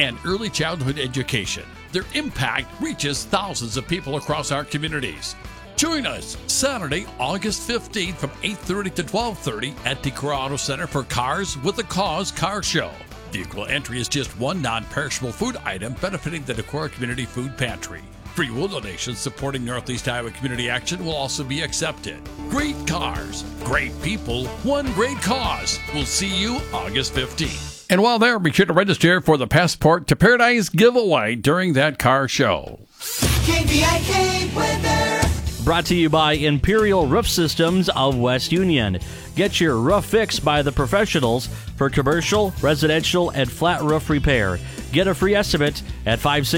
and early childhood education. Their impact reaches thousands of people across our communities. Join us Saturday, August 15th from 8:30 to 12:30 at Decorah Auto Center for Cars with a Cause Car Show. Vehicle entry is just one non-perishable food item benefiting the Decorah Community Food Pantry. Free will donations supporting Northeast Iowa Community Action will also be accepted. Great cars, great people, one great cause. We'll see you August 15th. And while there, be sure to register for the Passport to Paradise giveaway during that car show. KVIK weather. Brought to you by Imperial Roof Systems of West Union. Get your roof fixed by the professionals for commercial, residential, and flat roof repair. Get a free estimate at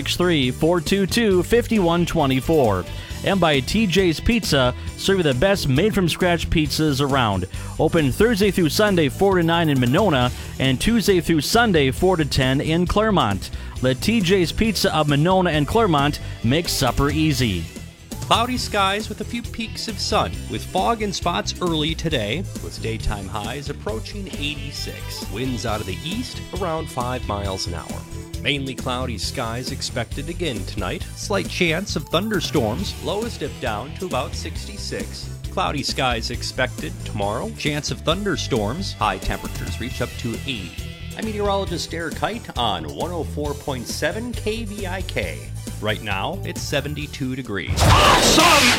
563-422-5124. And by TJ's Pizza, serving the best made-from-scratch pizzas around. Open Thursday through Sunday 4 to 9 in Monona and Tuesday through Sunday 4 to 10 in Claremont. Let TJ's Pizza of Monona and Claremont make supper easy. Cloudy skies with a few peaks of sun, with fog in spots early today, with daytime highs approaching 86. Winds out of the east around 5 miles an hour. Mainly cloudy skies expected again tonight. Slight chance of thunderstorms. Lows dip down to about 66. Cloudy skies expected tomorrow. Chance of thunderstorms. High temperatures reach up to 80. I'm meteorologist Derek Kite on 104.7 KVIK. Right now, it's 72 degrees. Awesome!